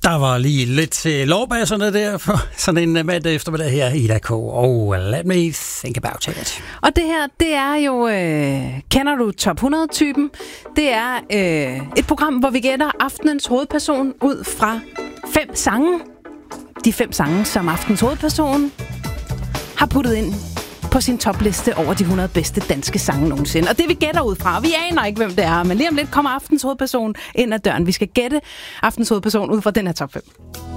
Der var lige lidt til lovbasserne der for sådan en mandag eftermiddag her i Ida K. Og let me think about it. Og det her, det er jo, kender du Top 100-typen? Det er et program, hvor vi gætter aftenens hovedperson ud fra 5 sange. De 5 sange, som aftenens hovedperson har puttet ind på sin topliste over de 100 bedste danske sange nogensinde. Og det vi gætter ud fra, vi aner ikke, hvem det er, men lige om lidt kommer aftens hovedperson ind ad døren. Vi skal gætte aftens hovedperson ud fra den her top 5.